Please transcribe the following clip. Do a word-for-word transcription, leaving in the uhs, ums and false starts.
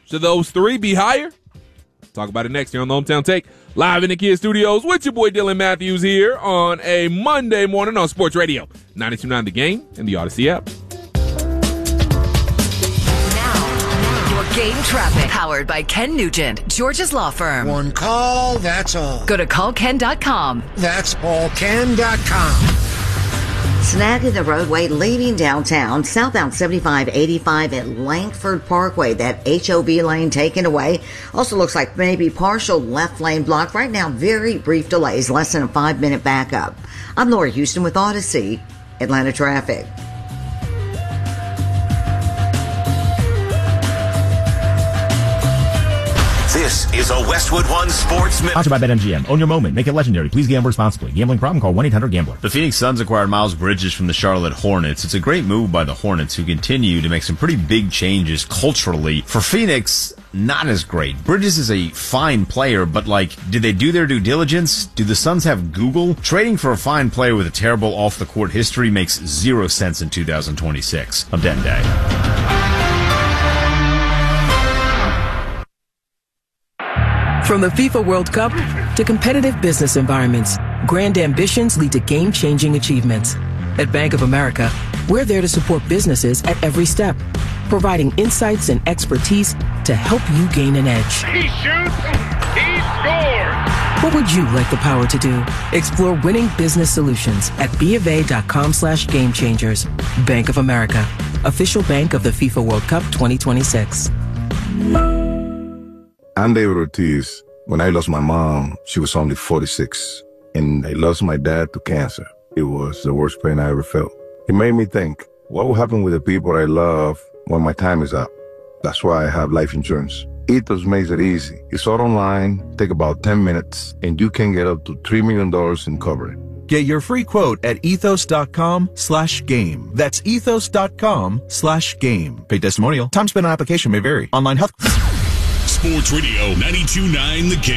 Should those three be higher? Talk about it next here on the Hometown Take. Live in the Kid Studios with your boy Dylan Matthews here on a Monday morning on Sports Radio. ninety-two point nine The Game and the Odyssey app. Game traffic powered by Ken Nugent, George's law firm. One call, that's all. Go to call ken dot com. That's all ken dot com. Snagging the roadway leaving downtown, southbound seventy-five eighty-five at Langford Parkway. That H O V lane taken away. Also looks like maybe partial left lane blocked. Right now, very brief delays, less than a five-minute backup. I'm Laura Houston with Odyssey, Atlanta traffic. This is a Westwood One Sports Minute. Sponsored by BetMGM. Own your moment. Make it legendary. Please gamble responsibly. Gambling problem? Call one eight hundred gambler. The Phoenix Suns acquired Miles Bridges from the Charlotte Hornets. It's a great move by the Hornets, who continue to make some pretty big changes culturally. For Phoenix, not as great. Bridges is a fine player, but like, did they do their due diligence? Do the Suns have Google? Trading for a fine player with a terrible off-the-court history makes zero sense in two thousand twenty-six. I'm Den Day. From the FIFA World Cup to competitive business environments, grand ambitions lead to game-changing achievements. At Bank of America, we're there to support businesses at every step, providing insights and expertise to help you gain an edge. He shoots, he scores! What would you like the power to do? Explore winning business solutions at bofa.com slash game changers. Bank of America, official bank of the FIFA World Cup twenty twenty-six. I'm David Ortiz. When I lost my mom, she was only forty-six. And I lost my dad to cancer. It was the worst pain I ever felt. It made me think, what will happen with the people I love when my time is up? That's why I have life insurance. Ethos makes it easy. It's all online, take about ten minutes, and you can get up to three million dollars in coverage. Get your free quote at ethos.com slash game. That's ethos.com slash game. Paid testimonial. Time spent on application may vary. Online health. Sports Radio ninety-two point nine The Game.